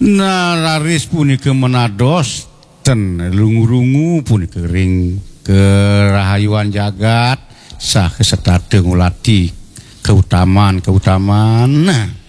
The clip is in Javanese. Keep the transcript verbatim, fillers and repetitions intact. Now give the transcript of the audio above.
Nararis punika menados ten lungu-lungu punika ring kerahayuan jagat sah kesetade ngulati keutamaan-keutamaan. Nah,